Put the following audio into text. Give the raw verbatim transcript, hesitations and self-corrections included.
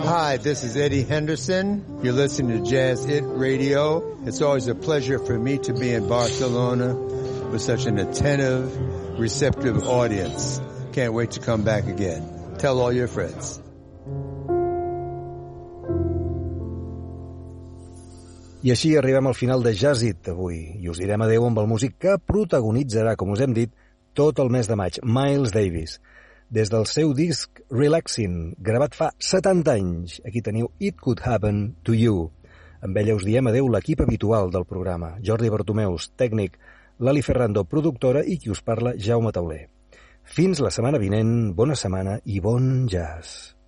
Hi, this is Eddie Henderson. You're listening to Jazz It Radio. It's always a pleasure for me to be in Barcelona with such an attentive, receptive audience. Can't wait to come back again. Tell all your friends. I així arribem al final de Jazz It avui i us direm adeu amb el músic que protagonitzarà, com us hem dit, tot el mes de maig, Miles Davis. Des del seu disc Relaxing, gravat fa setanta anys. Aquí teniu It Could Happen to You. Amb ella us diem adeu l'equip habitual del programa. Jordi Bartomeus, tècnic, Lali Ferrando, productora, i qui us parla, Jaume Tauler. Fins la setmana vinent, bona setmana i bon jazz.